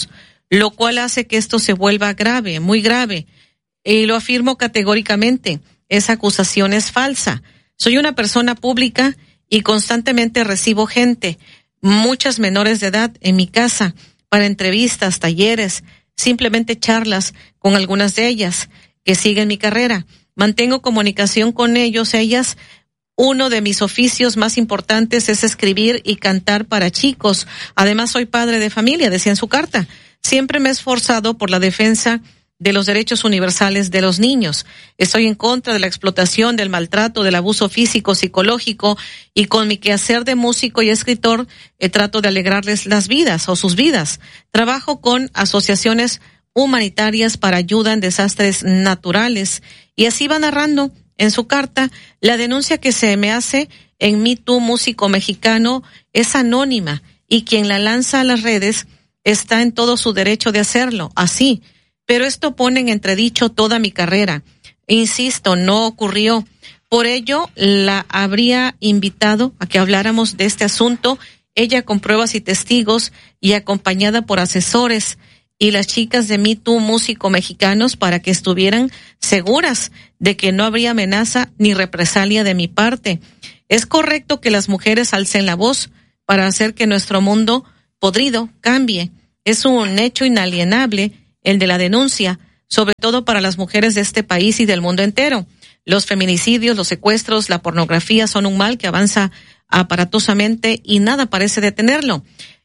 lo cual hace que esto se vuelva grave, muy grave. Y lo afirmo categóricamente, esa acusación es falsa. Soy una persona pública y constantemente recibo gente, muchas menores de edad en mi casa, para entrevistas, talleres, simplemente charlas con algunas de ellas que siguen mi carrera. Mantengo comunicación con ellos, ellas. Uno de mis oficios más importantes es escribir y cantar para chicos. Además, soy padre de familia, decía en su carta. Siempre me he esforzado por la defensa de los derechos universales de los niños. Estoy en contra de la explotación, del maltrato, del abuso físico, psicológico, y con mi quehacer de músico y escritor eh, trato de alegrarles las vidas o sus vidas. Trabajo con asociaciones humanitarias para ayuda en desastres naturales, y así va narrando en su carta. La denuncia que se me hace en Me Too Músico Mexicano es anónima, y quien la lanza a las redes está en todo su derecho de hacerlo, así. Pero esto pone en entredicho toda mi carrera. Insisto, no ocurrió. Por ello, la habría invitado a que habláramos de este asunto, ella con pruebas y testigos y acompañada por asesores y las chicas de Me Too Músico Mexicanos, para que estuvieran seguras de que no habría amenaza ni represalia de mi parte. Es correcto que las mujeres alcen la voz para hacer que nuestro mundo podrido cambie. Es un hecho inalienable el de la denuncia, sobre todo para las mujeres de este país y del mundo entero. Los feminicidios, los secuestros, la pornografía son un mal que avanza aparatosamente y nada parece detenerlo.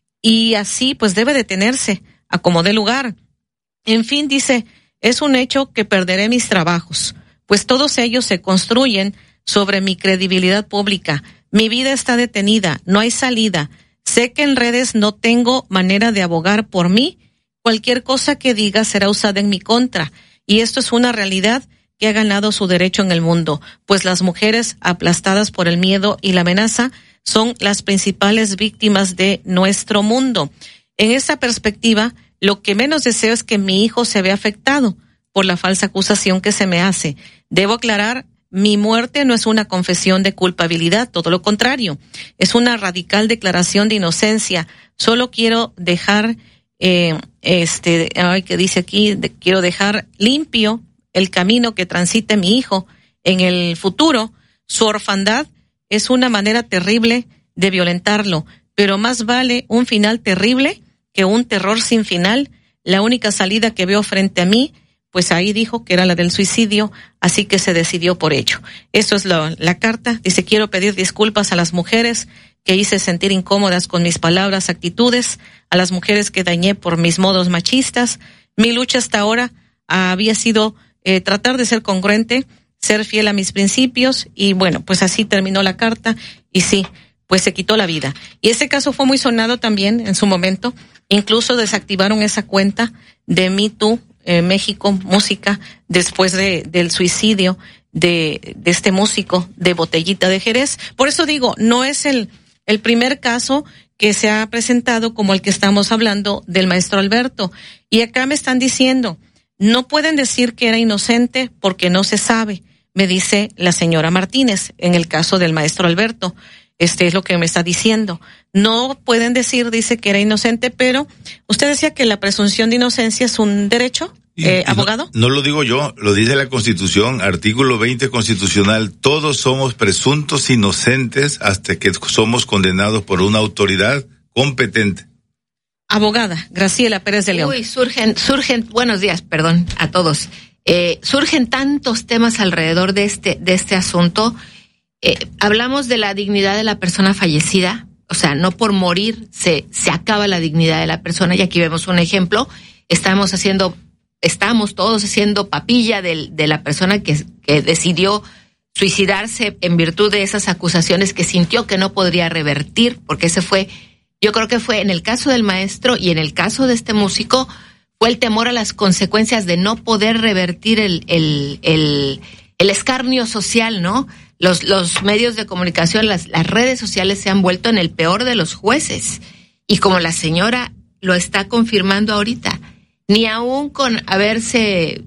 Y así pues debe detenerse a como dé lugar. En fin, dice, es un hecho que perderé mis trabajos, pues todos ellos se construyen sobre mi credibilidad pública. Mi vida está detenida, no hay salida. Sé que en redes no tengo manera de abogar por mí. Cualquier cosa que diga será usada en mi contra, y esto es una realidad que ha ganado su derecho en el mundo, pues las mujeres aplastadas por el miedo y la amenaza son las principales víctimas de nuestro mundo. En esta perspectiva, lo que menos deseo es que mi hijo se vea afectado por la falsa acusación que se me hace. Debo aclarar, mi muerte no es una confesión de culpabilidad, todo lo contrario, es una radical declaración de inocencia. Solo quiero dejar Eh, este, ay, que dice aquí, de, quiero dejar limpio el camino que transite mi hijo en el futuro. Su orfandad es una manera terrible de violentarlo, pero más vale un final terrible que un terror sin final. La única salida que veo frente a mí, pues ahí dijo que era la del suicidio, así que se decidió por ello. Eso es lo, la carta. Dice, quiero pedir disculpas a las mujeres que hice sentir incómodas con mis palabras, actitudes, a las mujeres que dañé por mis modos machistas. Mi lucha hasta ahora había sido eh, tratar de ser congruente, ser fiel a mis principios, y bueno, pues así terminó la carta, y sí, pues se quitó la vida. Y ese caso fue muy sonado también en su momento, incluso desactivaron esa cuenta de Me Too eh, México Música después de del suicidio de, de este músico de Botellita de Jerez. Por eso digo, no es el El primer caso que se ha presentado como el que estamos hablando del maestro Alberto. Y acá me están diciendo, no pueden decir que era inocente porque no se sabe, me dice la señora Martínez, en el caso del maestro Alberto. Este es lo que me está diciendo. No pueden decir, dice, que era inocente, pero usted decía que la presunción de inocencia es un derecho. Eh, ¿Abogado? No, no lo digo yo, lo dice la Constitución, artículo veinte constitucional, todos somos presuntos inocentes hasta que somos condenados por una autoridad competente. Abogada, Graciela Pérez de León. Uy, surgen, surgen, buenos días, perdón, a todos. Eh, surgen tantos temas alrededor de este, de este asunto. Eh, hablamos de la dignidad de la persona fallecida, o sea, no por morir se, se acaba la dignidad de la persona, y aquí vemos un ejemplo. Estamos haciendo Estamos todos haciendo papilla de, de la persona que, que decidió suicidarse en virtud de esas acusaciones que sintió que no podría revertir, porque ese fue, yo creo que fue en el caso del maestro y en el caso de este músico, fue el temor a las consecuencias de no poder revertir el, el, el, el escarnio social, ¿no? Los, los medios de comunicación, las, las redes sociales se han vuelto en el peor de los jueces, y como la señora lo está confirmando ahorita, ni aún con haberse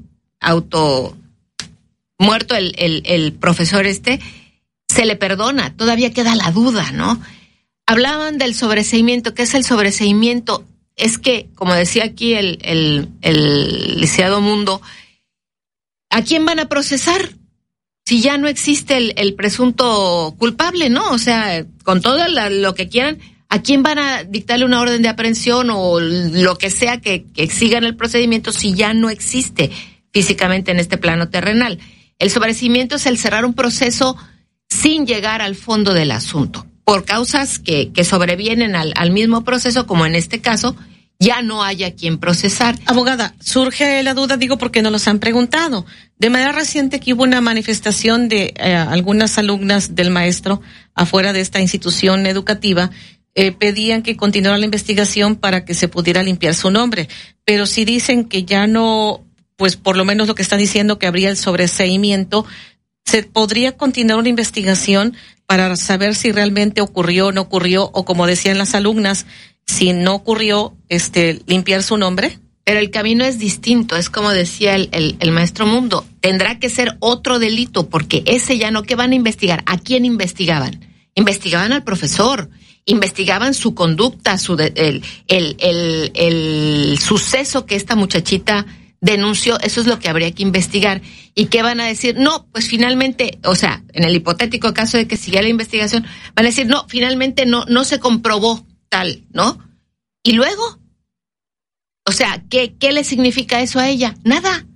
auto muerto el, el, el profesor este, se le perdona, todavía queda la duda, ¿no? Hablaban del sobreseimiento. ¿Qué es el sobreseimiento? es que, como decía aquí el, el, el licenciado Mundo, ¿a quién van a procesar? Si ya no existe el, el presunto culpable, ¿no? O sea, con todo la, lo que quieran, ¿a quién van a dictarle una orden de aprehensión o lo que sea que, que sigan el procedimiento si ya no existe físicamente en este plano terrenal? El sobreseimiento es el cerrar un proceso sin llegar al fondo del asunto, por causas que, que sobrevienen al, al mismo proceso, como en este caso, ya no haya quien procesar. Abogada, surge la duda, digo, porque nos los han preguntado. De manera reciente que hubo una manifestación de eh, algunas alumnas del maestro afuera de esta institución educativa, eh, pedían que continuara la investigación para que se pudiera limpiar su nombre. Pero si dicen que ya no, pues por lo menos lo que están diciendo que habría el sobreseimiento, ¿se podría continuar una investigación para saber si realmente ocurrió o no ocurrió, o como decían las alumnas, si no ocurrió, este, limpiar su nombre? Pero el camino es distinto, es como decía el, el, el maestro Mundo, tendrá que ser otro delito, porque ese ya no, ¿qué van a investigar? ¿A quién investigaban? Investigaban al profesor, investigaban su conducta, su de, el, el, el, el suceso que esta muchachita denunció, eso es lo que habría que investigar. ¿Y qué van a decir? No, pues finalmente, o sea, en el hipotético caso de que siguiera la investigación, van a decir, no, finalmente no, no se comprobó tal, ¿no? Y luego, o sea, ¿qué, qué le significa eso a ella? Nada.